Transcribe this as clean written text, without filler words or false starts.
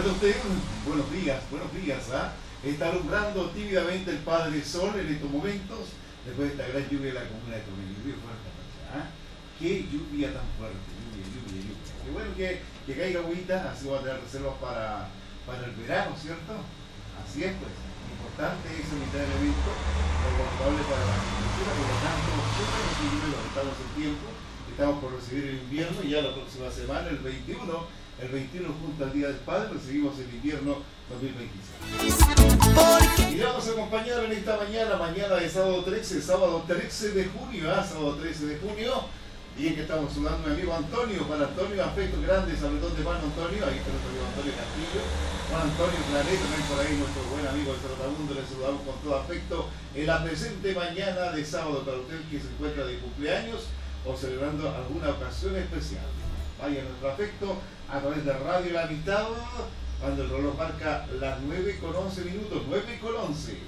recuerda usted, buenos días, ¿ah? Está alumbrando tímidamente el Padre Sol en estos momentos, después de esta gran lluvia de la comuna de Tomé. Lluvia fuerte, ¿ah? Qué lluvia tan fuerte, lluvia. Qué bueno que caiga agüita, así va a tener reservas para el verano, ¿cierto? Así es, pues. Importante es evitar el evento, recomendable para la agricultura, por lo tanto, súper equilibrado, estamos en tiempo, estamos por recibir el invierno, y ya la próxima semana, el 21 junto al Día del Padre, recibimos el invierno 2026. Y le vamos a acompañar en esta mañana de sábado 13 de junio, sábado 13 de junio, día en que estamos saludando a mi amigo Antonio. Para Antonio, afectos grandes, apretón de mano Antonio, ahí está nuestro amigo Antonio Castillo, Juan Antonio Claret, también por ahí nuestro buen amigo de Trotamundo, le saludamos con todo afecto en la presente mañana de sábado para usted que se encuentra de cumpleaños o celebrando alguna ocasión especial. Vaya nuestro afecto a través de Radio La Mitad, cuando el reloj marca las 9:11, 9:11.